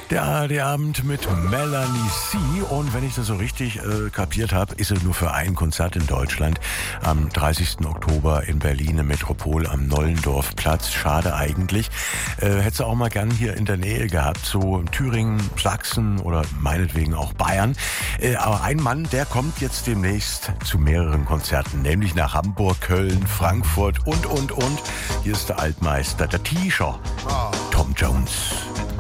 Der Abend mit Melanie C. Und wenn ich das so richtig kapiert habe, ist es nur für ein Konzert in Deutschland. Am 30. Oktober in Berlin im Metropol am Nollendorfplatz. Schade eigentlich. Hättest du auch mal gern hier in der Nähe gehabt, so Thüringen, Sachsen oder meinetwegen auch Bayern. Aber ein Mann, der kommt jetzt demnächst zu mehreren Konzerten, nämlich nach Hamburg, Köln, Frankfurt und. Hier ist der Altmeister, der T-Shirt, Tom Jones.